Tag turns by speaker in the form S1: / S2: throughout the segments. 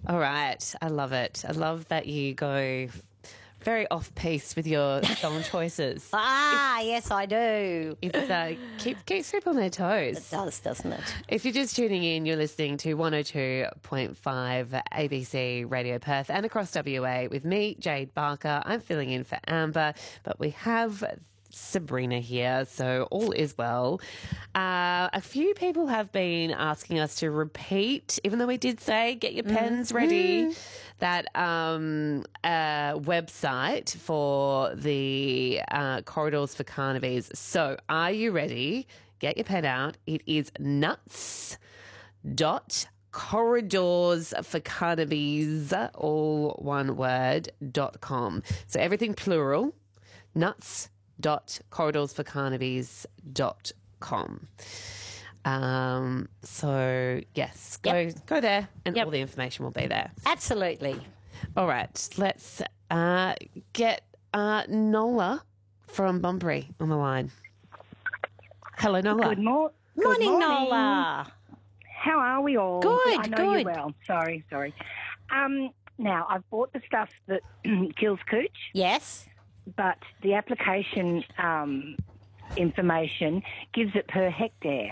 S1: All right. I love it. I love that you go very off-piste with your song choices.
S2: Yes, I do.
S1: It's keeps people on their toes.
S2: It does, doesn't it?
S1: If you're just tuning in, you're listening to 102.5 ABC Radio Perth and across WA with me, Jade Barker. I'm filling in for Amber, but we have Sabrina here, so all is well. A few people have been asking us to repeat, even though we did say get your pens ready, that website for the Corridors for Carnavies. So are you ready? Get your pen out. It is nuts.corridors for carnavies, all one word, .com. So everything plural, nuts.corridorsforcarnavies.com. So yes, go there and all the information will be there.
S2: Absolutely.
S1: All right, let's get Nola from Bunbury on the line. Hello, Nola.
S3: Good
S2: Morning,
S3: morning,
S2: Nola.
S3: How are we all?
S2: Good,
S3: I know
S2: good.
S3: you well. Sorry. Now, I've bought the stuff that kills cooch,
S2: Yes.
S3: but the application information gives it per hectare.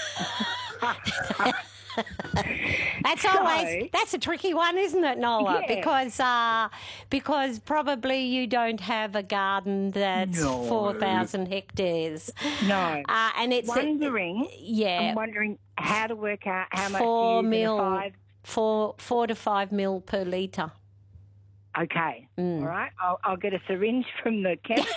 S2: That's a tricky one, isn't it, Nola?
S3: Yeah.
S2: Because probably you don't have a garden that's 4,000 hectares.
S3: No.
S2: And it's
S3: I'm wondering how to work out how much
S2: 4
S3: to use in a
S2: mil,
S3: 5.
S2: 4 to 5 mil per litre.
S3: Okay. All right. I'll get a syringe from the chemist.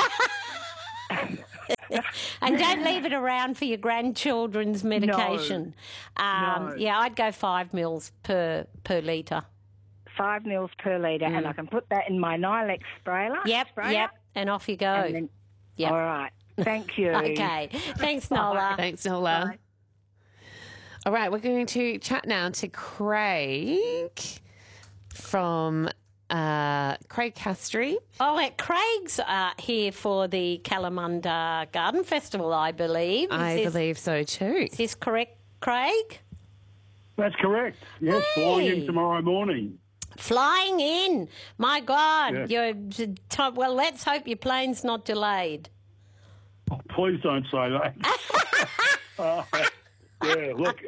S2: And don't leave it around for your grandchildren's medication.
S3: No.
S2: Yeah, I'd go 5 mils per litre.
S3: 5 mils per litre, and I can put that in my Nilex sprayer.
S2: Yep, and off you go.
S3: And then,
S2: Yep.
S3: All right. Thank you.
S2: Okay. Thanks, Nola.
S1: Thanks, Nola.
S3: Bye.
S1: All right, we're going to chat now to Craig from Craig Castry.
S2: Oh, Craig's here for the Kalamunda Garden Festival, I believe.
S1: I believe so too.
S2: Is this correct, Craig?
S4: That's correct. Yes,
S2: Hey.
S4: flying in tomorrow morning.
S2: Flying in. My God.
S4: Yeah.
S2: Well, let's hope your plane's not delayed.
S4: Oh, please don't say that. Look,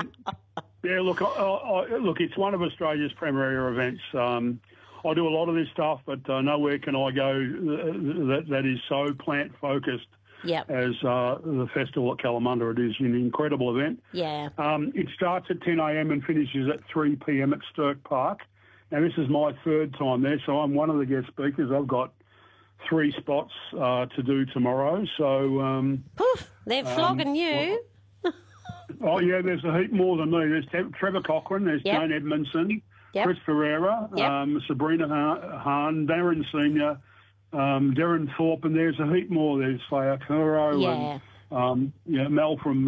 S4: it's one of Australia's premier events. I do a lot of this stuff, but nowhere can I go that is so plant-focused
S2: Yep.
S4: as the festival at Kalamunda. It is an incredible event.
S2: Yeah.
S4: It starts at 10 a.m. and finishes at 3 p.m. at Stirk Park. Now, this is my third time there, so I'm one of the guest speakers. I've got 3 spots to do tomorrow. So,
S2: Poof, they're flogging you.
S4: oh, yeah, there's a heap more than me. There's Trevor Cochrane, there's
S2: Yep.
S4: Jane Edmondson,
S2: Yep.
S4: Chris Ferreira,
S2: Yep.
S4: Sabrina Hahn, Darren Senior, Darren Thorpe, and there's a heap more. There's Fayakuro
S2: Yeah.
S4: and Mel from,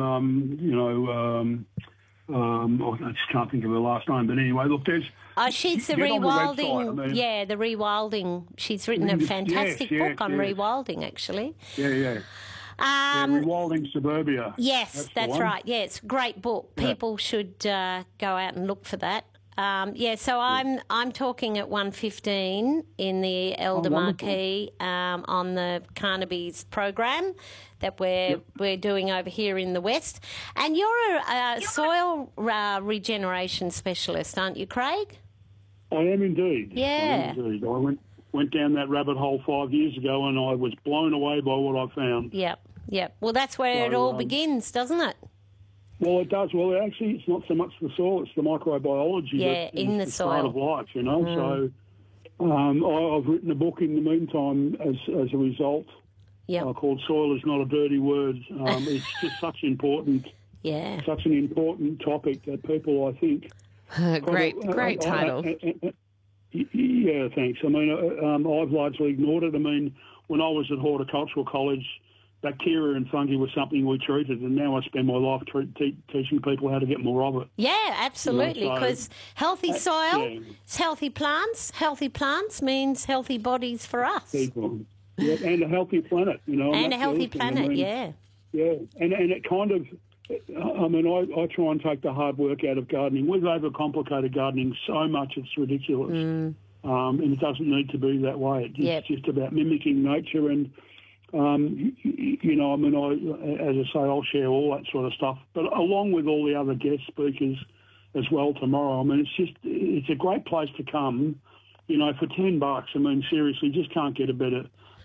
S4: I just can't think of her last name. But anyway, look, there's...
S2: Oh, she's the
S4: Get on the
S2: rewilding.
S4: website, I mean.
S2: Yeah, the rewilding. She's written a
S4: Yes,
S2: fantastic
S4: yes,
S2: book on
S4: yes.
S2: rewilding, actually.
S4: Yeah. Rewilding Suburbia.
S2: Yes,
S4: the
S2: that's
S4: one.
S2: right. Yeah, it's a great book.
S4: Yeah.
S2: People should go out and look for that. So I'm talking at 1:15 in the Elder
S4: wonderful.
S2: Marquee on the Carnaby's program that we're doing over here in the West. And you're a soil regeneration specialist, aren't you, Craig?
S4: I am indeed.
S2: Yeah.
S4: I am indeed. I went down that rabbit hole 5 years ago and I was blown away by what I found.
S2: Yep. Well, that's where it all begins, doesn't it?
S4: Well, it does. Well, actually, it's not so much the soil; it's the microbiology.
S2: Yeah,
S4: that
S2: in the
S4: is part
S2: soil.
S4: of life, you know. So, I've written a book in the meantime as a result
S2: Yep.
S4: called "Soil Is Not a Dirty Word." It's just such an important topic that people, I think,
S1: Great title.
S4: Yeah, thanks. I mean, I've largely ignored it. I mean, when I was at horticultural college, bacteria and fungi was something we treated, and now I spend my life teaching people how to get more of it.
S2: Yeah, absolutely.
S4: You know, so-
S2: Because healthy soil,
S4: yeah.
S2: it's healthy plants. Healthy plants means healthy bodies for us.
S4: People. Yeah, and a healthy planet, you know.
S2: And a
S4: that's the
S2: healthy
S4: other thing.
S2: planet,
S4: I mean,
S2: yeah.
S4: Yeah, and it kind of, I mean, I try and take the hard work out of gardening. We've overcomplicated gardening so much it's ridiculous. And it doesn't need to be that way. It's just about mimicking nature and, you know, I mean, as I say, I'll share all that sort of stuff. But along with all the other guest speakers as well tomorrow, I mean, it's a great place to come, you know, for $10. I mean, seriously, just can't get a better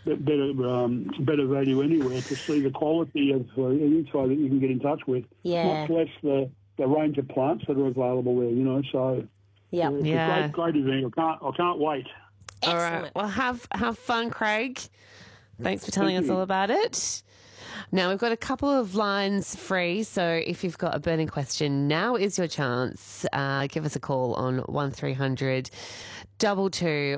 S4: value anywhere to see the quality of info that you can get in touch with.
S2: Yeah.
S4: Much less the range of plants that are available there, you know. So it's a great event. I can't wait.
S1: All right. Well, have fun, Craig. Thanks for telling us all about it. Now, we've got a couple of lines free, so if you've got a burning question, now is your chance. Give us a call on 1300 22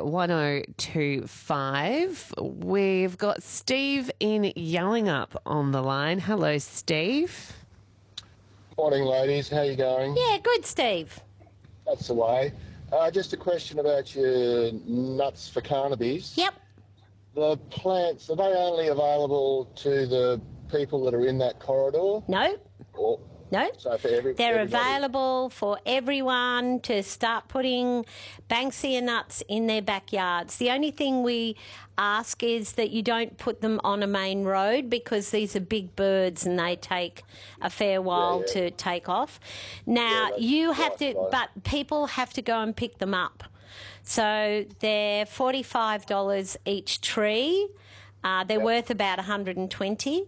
S1: 1025. We've got Steve in Yallingup on the line. Hello, Steve.
S5: Morning, ladies. How you going?
S2: Yeah, good, Steve.
S5: That's the way. Just a question about your nuts for cannabis.
S2: Yep.
S5: The plants, are they only available to the people that are in that corridor?
S2: No.
S5: Or,
S2: No.
S5: so for
S2: They're
S5: everybody?
S2: available for everyone to start putting Banksia nuts in their backyards. The only thing we ask is that you don't put them on a main road because these are big birds and they take a fair while to take off. Now, you have to, but people have to go and pick them up. So they're $45 each tree. They're worth about $120.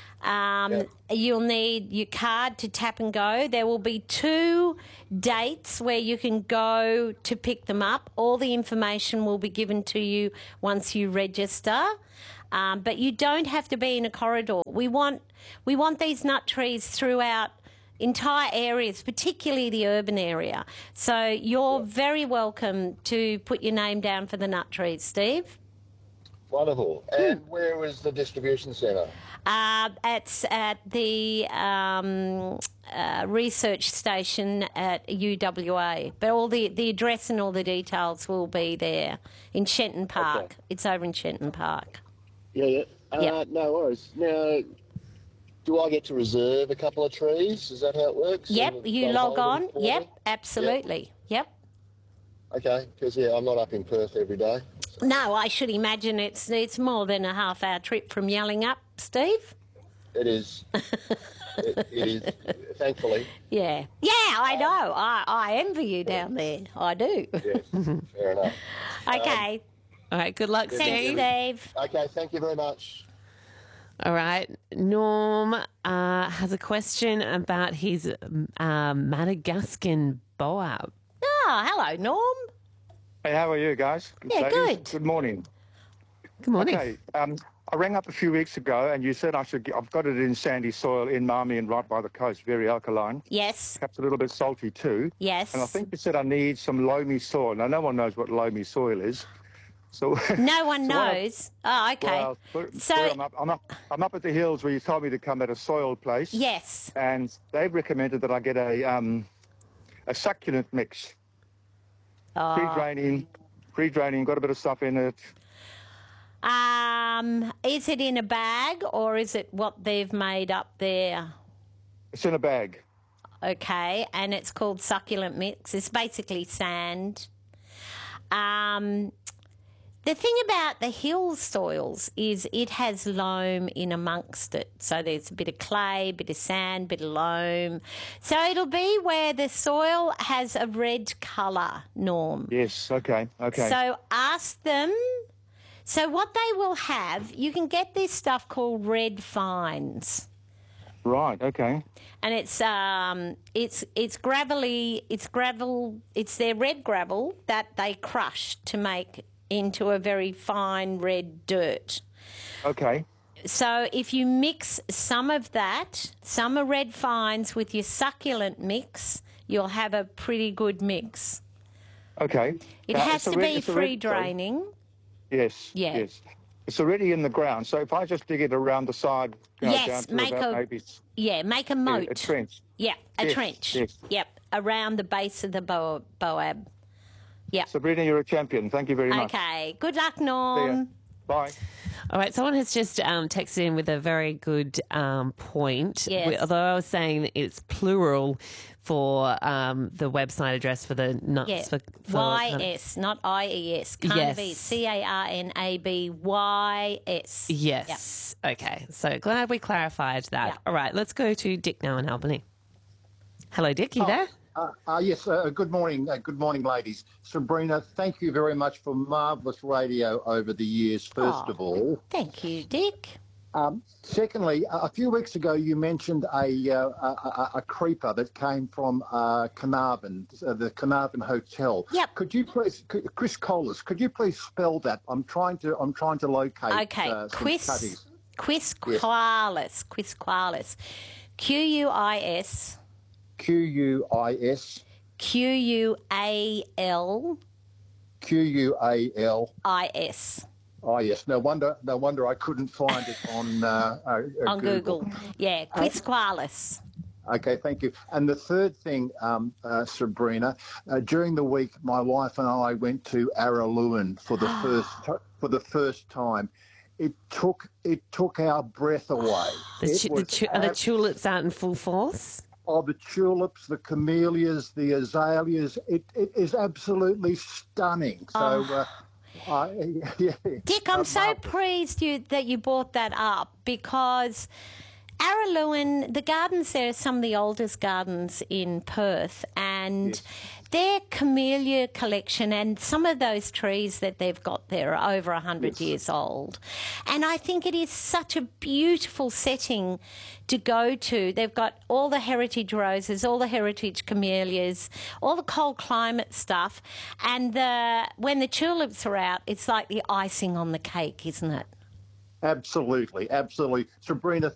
S2: You'll need your card to tap and go. There will be 2 dates where you can go to pick them up. All the information will be given to you once you register. But you don't have to be in a corridor. We want these nut trees throughout entire areas, particularly the urban area. So you're very welcome to put your name down for the nut trees, Steve.
S5: Wonderful. And where was the distribution centre?
S2: It's at the research station at UWA. But all the address and all the details will be there in Shenton Park.
S5: Okay.
S2: It's over in Shenton Park.
S5: Yeah. No worries. Now, do I get to reserve a couple of trees? Is that how it works?
S2: Yep, you log on. Yep, absolutely. Yep.
S5: Okay, because, I'm not up in Perth every day.
S2: No, I should imagine it's more than a half-hour trip from Yallingup, Steve.
S5: It is. it is, thankfully.
S2: Yeah. Yeah, I know. I envy you down there. I do.
S5: Yes, fair enough.
S2: Okay.
S1: All right, good luck,
S2: Thanks,
S1: Steve.
S2: Steve.
S5: Okay, thank you very much.
S1: All right. Norm has a question about his Madagascan boa.
S2: Oh, hello, Norm.
S6: Hey, how are you guys?
S2: Yeah,
S6: Ladies?
S2: good.
S6: Good morning.
S1: Good morning.
S6: Okay, I rang up a few weeks ago and you said I've got it in sandy soil in Marmion right by the coast, very alkaline.
S2: Yes.
S6: Perhaps a little bit salty too.
S2: Yes.
S6: And I think you said I need some loamy soil. Now, no one knows what loamy soil is. So
S2: No one knows. Oh, okay.
S6: Well,
S2: So-
S6: I'm up at the hills where you told me to come at a soil place.
S2: Yes.
S6: And they've recommended that I get a succulent mix. Pre-draining, got a bit of stuff in it.
S2: Is it in a bag or is it what they've made up there?
S6: It's in a bag.
S2: Okay, and it's called succulent mix. It's basically sand. The thing about the hill soils is it has loam in amongst it. So there's a bit of clay, bit of sand, bit of loam. So it'll be where the soil has a red colour, Norm.
S6: Yes, okay.
S2: So ask them. So what they will have, you can get this stuff called red fines.
S6: Right, okay.
S2: And it's gravelly, it's gravel, it's their red gravel that they crush to make into a very fine red dirt.
S6: Okay.
S2: So if you mix some of that, some of red fines with your succulent mix, you'll have a pretty good mix.
S6: Okay.
S2: It has to be free draining.
S6: Yes.
S2: Yeah.
S6: Yes. It's already in the ground, so if I just dig it around the side,
S2: Yes,
S6: down to
S2: make
S6: about
S2: a-
S6: maybe
S2: Make a moat.
S6: a trench.
S2: Yeah, a
S6: Yes,
S2: trench.
S6: yes.
S2: Yep, around the base of the boab. Yep.
S6: Sabrina, you're a champion. Thank you very much.
S2: Okay. Good luck, Norm.
S6: Bye.
S1: All right, someone has just texted in with a very good point.
S2: Yes.
S1: Although I was saying it's plural for the website address for the nuts.
S2: Yeah.
S1: For
S2: YS, not IES.
S1: Yes.
S2: CARNABYS.
S1: Yes. Okay. So glad we clarified that.
S2: Yeah.
S1: All right, let's go to Dick now in Albany. Hello, Dick. You there?
S7: Yes, good morning. Good morning, ladies. Sabrina, thank you very much for marvellous radio over the years, first of all.
S2: Thank you, Dick.
S7: Secondly, a few weeks ago you mentioned a creeper that came from Carnarvon, the Carnarvon Hotel.
S2: Yep.
S7: Could you please, Chris Collis, could you please spell that? I'm trying to locate
S2: Okay,
S7: some cutties.
S2: Quisqualis. Quisqualis. QUIS.
S7: QUIS.
S2: QUAL.
S7: QUAL.
S2: IS.
S7: Oh yes, no wonder I couldn't find it on
S2: On Google. Yeah, Quisqualis.
S7: Okay, thank you. And the third thing, Sabrina, during the week, my wife and I went to Araluen for the first time. It took our breath away.
S1: Are the tulips out in full force?
S7: Oh, the tulips, the camellias, the azaleas. It is absolutely stunning. So.
S2: Dick, I'm so pleased that you brought that up because Araluen, the gardens there are some of the oldest gardens in Perth, and their camellia collection and some of those trees that they've got there are over 100 years old. And I think it is such a beautiful setting to go to. They've got all the heritage roses, all the heritage camellias, all the cold climate stuff. And when the tulips are out, it's like the icing on the cake, isn't it?
S7: Absolutely. Sabrina,